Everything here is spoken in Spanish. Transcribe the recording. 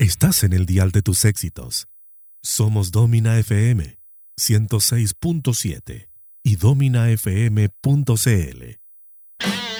Estás en el dial de tus éxitos. Somos Domina FM 106.7 y dominafm.cl.